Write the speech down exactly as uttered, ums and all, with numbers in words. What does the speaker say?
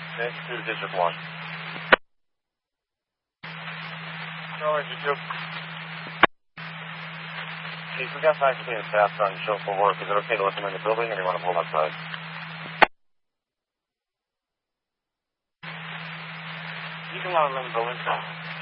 Next to digit one. Charlie, did you... Chief, we got faculty and staff trying to show for work. Is it okay to let them in the building, or do you want to pull outside? You can let them in the building, sir.